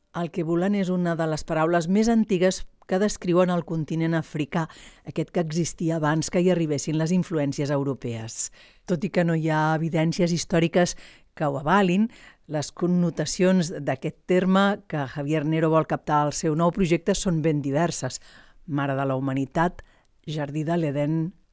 El Kebulan és una de les paraules més antigues que descriuen el continent africà, aquest que existia abans que hi arribessin les influències europees. Tot i que no hi ha evidències històriques que ho avalin, les connotacions d'aquest terme que Javier Nero vol captar al seu nou projecte són ben diverses. Mare de la humanitat, jardí de l'Edèn,